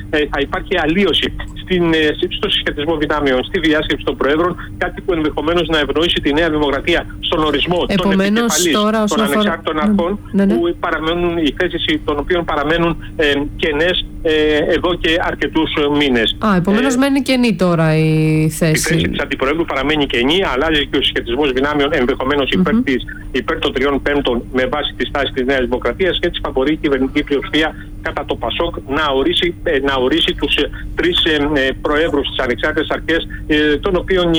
θα υπάρχει αλλίωση στο συσχετισμό δυνάμεων, στη διάσκεψη των Προέδρων, κάτι που ενδεχομένως να ευνοήσει τη Νέα Δημοκρατία στον ορισμό των επικεφαλής των ανεξάρτητων αρχών, που παραμένουν, οι θέσεις των οποίων παραμένουν κενές εδώ και αρκετούς μήνες. Επομένως μένει κενή τώρα η θέση. Η θέση της Αντιπροέδρου παραμένει κενή, αλλάζει και ο συσχετισμός δυνάμεων ενδεχομένως υπέρ των 3/5 με βάση τη στάση της Νέας Δημοκρατίας, και έτσι θα μπορεί η κυβερνητική πλειοψηφία κατά το ΠΑΣΟΚ να ορίσει τους 3 προέδρους της ανεξάρτητες αρχές, των οποίων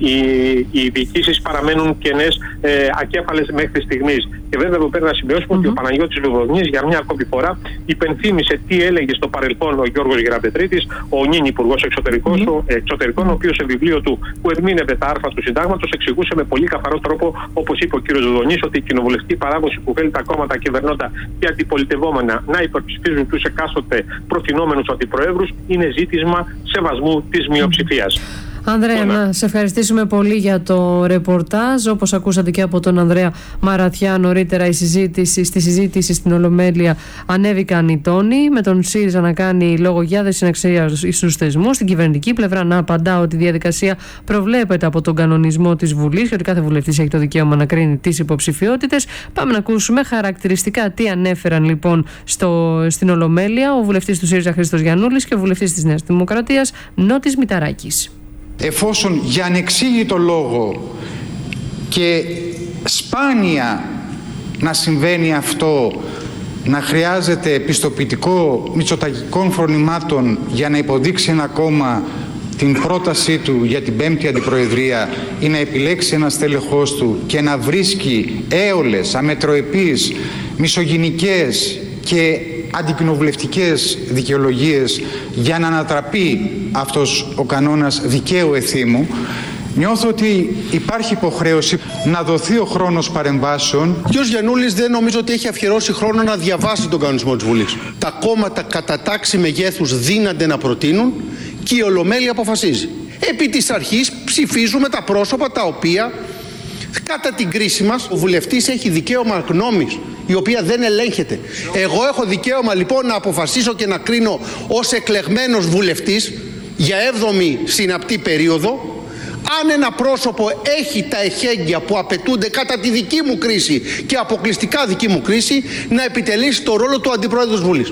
οι διοικήσεις παραμένουν κενές, ακέφαλες μέχρι στιγμής. Και βέβαια εδώ πρέπει να σημειώσουμε ότι ο Παναγιώτης Λουδογνής για μια ακόμη φορά υπενθύμησε τι έλεγε στο παρελθόν ο Γιώργος Γεραπετρίτης, ο νυν Υπουργός Εξωτερικών, ο οποίος σε βιβλίο του που ερμήνευε τα άρθρα του Συντάγματος εξηγούσε με πολύ καθαρό τρόπο, όπως είπε ο κ. Λουδογνής, ότι η κοινοβουλευτική παράδοση που θέλει τα κόμματα κυβερνώντα και αντιπολιτευόμενα να υπερψηφίζουν τους εκάστοτε προτινόμενους αντιπροέδρους είναι ζήτημα σεβασμού της μειοψηφίας. Ανδρέα, να σε ευχαριστήσουμε πολύ για το ρεπορτάζ. Όπως ακούσατε και από τον Ανδρέα Μαρατιά νωρίτερα, στη συζήτηση στην Ολομέλεια ανέβηκαν οι τόνοι, με τον ΣΥΡΙΖΑ να κάνει λόγο για δυσυναξία στους θεσμούς, στην κυβερνητική πλευρά να απαντά ότι η διαδικασία προβλέπεται από τον κανονισμό της Βουλής και ότι κάθε βουλευτής έχει το δικαίωμα να κρίνει τις υποψηφιότητες. Πάμε να ακούσουμε χαρακτηριστικά τι ανέφεραν λοιπόν στην Ολομέλεια ο βουλευτής του ΣΥΡΙΖΑ Χρήστος Γιαννούλης και ο βουλευτής της Νέας Δημοκρατίας Νότης Μηταράκης. Εφόσον για ανεξήγητο λόγο και σπάνια να συμβαίνει αυτό, να χρειάζεται πιστοποιητικό μητσοτακικών φρονημάτων για να υποδείξει ένα κόμμα την πρότασή του για την 5η Αντιπροεδρία ή να επιλέξει ένα στέλεχός του και να βρίσκει έολες, αμετροεπείς, μισογυνικές και αντικοινοβουλευτικές δικαιολογίες για να ανατραπεί αυτός ο κανόνας δικαίου εθήμου, νιώθω ότι υπάρχει υποχρέωση να δοθεί ο χρόνος παρεμβάσεων. Ο κ. Γιαννούλης δεν νομίζω ότι έχει αφιερώσει χρόνο να διαβάσει τον κανονισμό της Βουλής. Τα κόμματα κατά τάξη μεγέθους δύνανται να προτείνουν και η Ολομέλεια αποφασίζει. Επί της αρχής ψηφίζουμε τα πρόσωπα τα οποία κατά την κρίση μας ο βουλευτής έχει δικαίωμα γνώμης, η οποία δεν ελέγχεται. Εγώ έχω δικαίωμα λοιπόν να αποφασίσω και να κρίνω ως εκλεγμένος βουλευτής για 7η συναπτή περίοδο αν ένα πρόσωπο έχει τα εχέγγυα που απαιτούνται κατά τη δική μου κρίση και αποκλειστικά δική μου κρίση να επιτελέσει το ρόλο του Αντιπρόεδρου της Βουλής.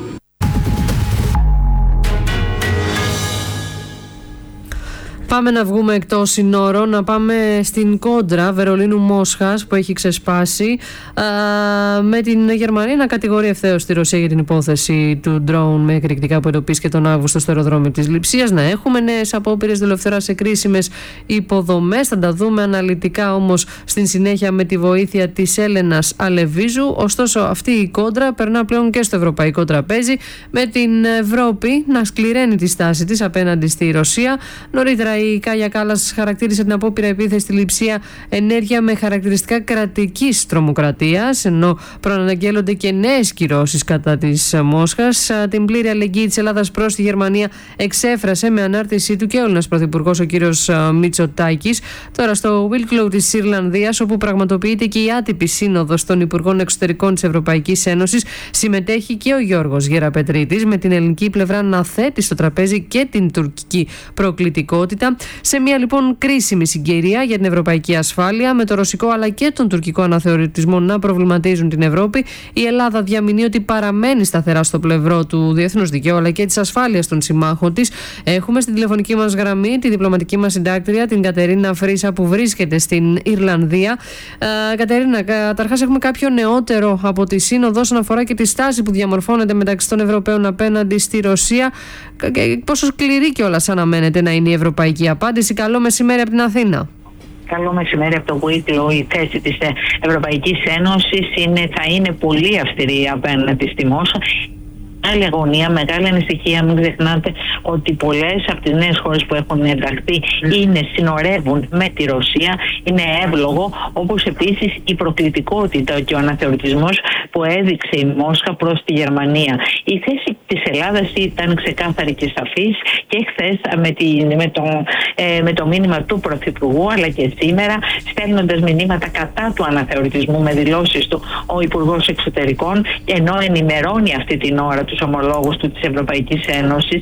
Πάμε να βγούμε εκτός συνόρων, να πάμε στην κόντρα Βερολίνου-Μόσχας που έχει ξεσπάσει, με την Γερμανία να κατηγορεί ευθέως τη Ρωσία για την υπόθεση του ντρόουν με εκρηκτικά που εντοπίστηκε τον Αύγουστο στο αεροδρόμιο της Λειψίας. Να έχουμε νέες απόπειρες δολοφθοράς σε κρίσιμες υποδομές. Θα τα δούμε αναλυτικά όμως στην συνέχεια με τη βοήθεια της Έλενας Αλεβίζου. Ωστόσο, αυτή η κόντρα περνά πλέον και στο ευρωπαϊκό τραπέζι, με την Ευρώπη να σκληραίνει τη στάση της απέναντι στη Ρωσία. Νωρίτερα η Κάγια Κάλλας χαρακτήρισε την απόπειρα επίθεση στη Λειψία ενέργεια με χαρακτηριστικά κρατικής τρομοκρατίας, ενώ προαναγγέλλονται και νέες κυρώσεις κατά της Μόσχας. Την πλήρη αλληλεγγύη της Ελλάδας προς τη Γερμανία εξέφρασε με ανάρτησή του και ο Έλληνας Πρωθυπουργός ο κύριος Μητσοτάκης. Τώρα στο Wicklow της Ιρλανδίας, όπου πραγματοποιείται και η άτυπη σύνοδος των Υπουργών Εξωτερικών της Ευρωπαϊκής Ένωσης, συμμετέχει και ο Γιώργος Γεραπετρίτης, με την ελληνική πλευρά να θέτει στο τραπέζι και την τουρκική προκλητικότητα. Σε μια λοιπόν κρίσιμη συγκυρία για την ευρωπαϊκή ασφάλεια, με το ρωσικό αλλά και τον τουρκικό αναθεωρητισμό να προβληματίζουν την Ευρώπη, η Ελλάδα διαμηνεί ότι παραμένει σταθερά στο πλευρό του διεθνούς δικαίου αλλά και της ασφάλειας των συμμάχων της. Έχουμε στην τηλεφωνική μας γραμμή τη διπλωματική μας συντάκτρια, την Κατερίνα Φρίσα, που βρίσκεται στην Ιρλανδία. Κατερίνα, καταρχάς έχουμε κάποιο νεότερο από τη Σύνοδο όσον αφορά και τη στάση που διαμορφώνεται μεταξύ των Ευρωπαίων απέναντι στη Ρωσία. Πόσο σκληρή κιόλας αναμένεται να είναι η ευρωπαϊκή απάντηση? Καλό μεσημέρι από την Αθήνα. Καλό μεσημέρι από το Wicklow. Η θέση της Ευρωπαϊκής Ένωσης θα είναι πολύ αυστηρή απέναντι στη Μόσχα. Μεγάλη αγωνία, μεγάλη ανησυχία. Μην ξεχνάτε ότι πολλές από τις νέες χώρες που έχουν ενταχθεί συνορεύουν με τη Ρωσία. Είναι εύλογο, όπως επίσης η προκλητικότητα και ο αναθεωρητισμός που έδειξε η Μόσχα προς τη Γερμανία. Η θέση της Ελλάδας ήταν ξεκάθαρη και σαφής και χθες με το μήνυμα του Πρωθυπουργού, αλλά και σήμερα στέλνοντας μηνύματα κατά του αναθεωρητισμού με δηλώσεις του ο Υπουργός Εξωτερικών, ενώ ενημερώνει αυτή την ώρα τους ομολόγους του της Ευρωπαϊκής Ένωσης